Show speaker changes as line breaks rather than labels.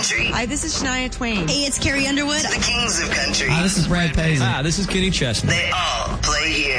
country.
Hi, this is Shania Twain.
Hey, it's Carrie Underwood.
The kings of country.
Hi, this is Brad Paisley.
Hi, this is Kenny Chesney.
They all play here.